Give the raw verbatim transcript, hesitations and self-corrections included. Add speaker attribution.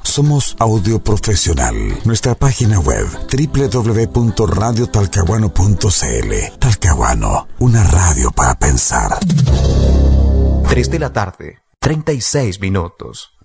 Speaker 1: Somos Audio Profesional. Nuestra página web doble u doble u doble u punto radio talcahuano punto c l. Talcahuano, una radio para pensar.
Speaker 2: tres de la tarde, treinta y seis minutos.